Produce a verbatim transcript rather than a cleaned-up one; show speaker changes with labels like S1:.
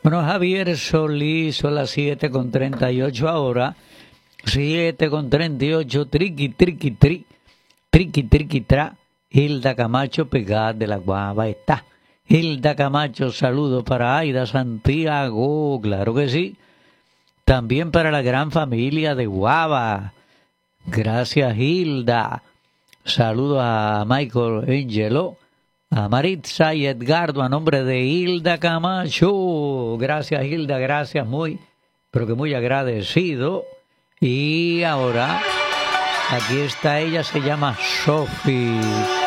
S1: Bueno, Javier Solís, son las siete con treinta y ocho ahora. siete con treinta y ocho, triqui, triqui, tri, triqui, triqui, tra. Hilda Camacho, pegada de la guava está. Hilda Camacho, saludo para Aida Santiago, claro que sí. También para la gran familia de Guava. Gracias, Hilda. Saludo a Michael Angelo, a Maritza y Edgardo a nombre de Hilda Camacho. Gracias, Hilda, gracias, muy, pero que muy agradecido. Y ahora, aquí está ella, se llama Sophie.